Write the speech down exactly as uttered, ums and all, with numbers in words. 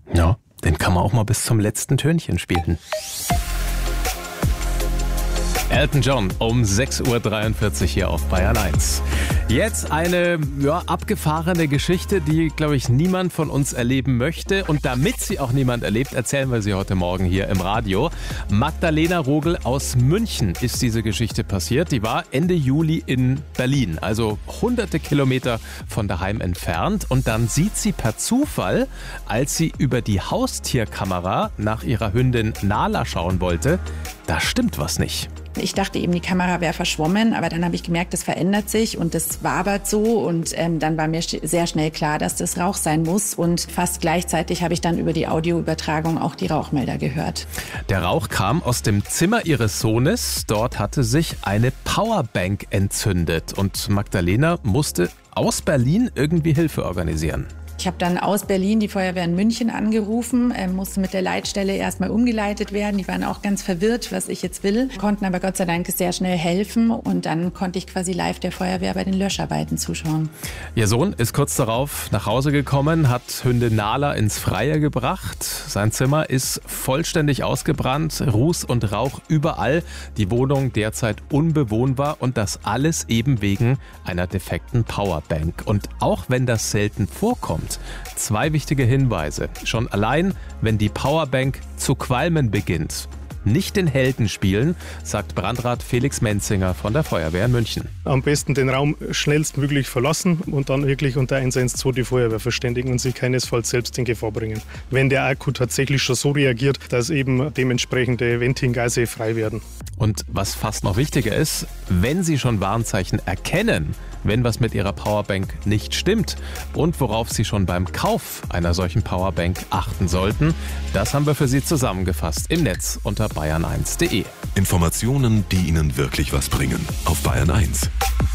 Ja, den kann man auch mal bis zum letzten Tönchen spielen. Elton John um sechs Uhr dreiundvierzig hier auf Bayern eins. Jetzt eine ja, abgefahrene Geschichte, die, glaube ich, niemand von uns erleben möchte. Und damit sie auch niemand erlebt, erzählen wir sie heute Morgen hier im Radio. Magdalena Rogel aus München ist diese Geschichte passiert. Die war Ende Juli in Berlin, also hunderte Kilometer von daheim entfernt. Und dann sieht sie per Zufall, als sie über die Haustierkamera nach ihrer Hündin Nala schauen wollte, da stimmt was nicht. Ich dachte eben, die Kamera wäre verschwommen, aber dann habe ich gemerkt, das verändert sich und das wabert so und ähm, dann war mir sehr schnell klar, dass das Rauch sein muss und fast gleichzeitig habe ich dann über die Audioübertragung auch die Rauchmelder gehört. Der Rauch kam aus dem Zimmer ihres Sohnes. Dort hatte sich eine Powerbank entzündet und Magdalena musste aus Berlin irgendwie Hilfe organisieren. Ich habe dann aus Berlin die Feuerwehr in München angerufen, äh, musste mit der Leitstelle erstmal umgeleitet werden. Die waren auch ganz verwirrt, was ich jetzt will, konnten aber Gott sei Dank sehr schnell helfen und dann konnte ich quasi live der Feuerwehr bei den Löscharbeiten zuschauen. Ihr Sohn ist kurz darauf nach Hause gekommen, hat Hündin Nala ins Freie gebracht. Sein Zimmer ist vollständig ausgebrannt, Ruß und Rauch überall, die Wohnung derzeit unbewohnbar und das alles eben wegen einer defekten Powerbank. Und auch wenn das selten vorkommt, zwei wichtige Hinweise. Schon allein, wenn die Powerbank zu qualmen beginnt. Nicht den Helden spielen, sagt Brandrat Felix Menzinger von der Feuerwehr in München. Am besten den Raum schnellstmöglich verlassen und dann wirklich unter eins eins zwei die Feuerwehr verständigen und sich keinesfalls selbst in Gefahr bringen. Wenn der Akku tatsächlich schon so reagiert, dass eben dementsprechende Ventilgase frei werden. Und was fast noch wichtiger ist, wenn Sie schon Warnzeichen erkennen, wenn was mit Ihrer Powerbank nicht stimmt und worauf Sie schon beim Kauf einer solchen Powerbank achten sollten, das haben wir für Sie zusammengefasst im Netz unter bayern eins punkt de. Informationen, die Ihnen wirklich was bringen. Auf Bayern eins.